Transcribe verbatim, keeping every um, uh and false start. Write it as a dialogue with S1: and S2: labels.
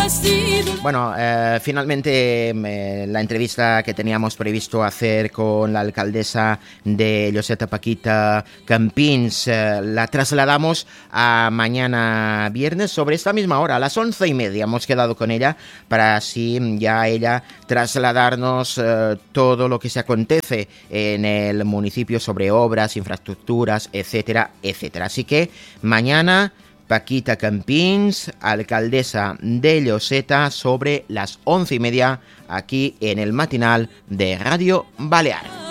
S1: Bueno, eh, finalmente eh, la entrevista que teníamos previsto hacer con la alcaldesa de Lloseta, Paquita Campins, eh, la trasladamos a mañana viernes sobre esta misma hora, a las once y media. Hemos quedado con ella para así ya ella trasladarnos eh, todo lo que se acontece en el municipio sobre obras, infraestructuras, etcétera, etcétera. Así que mañana Paquita Campins, alcaldesa de Lloseta, sobre las once y media, aquí en el matinal de Radio Balear.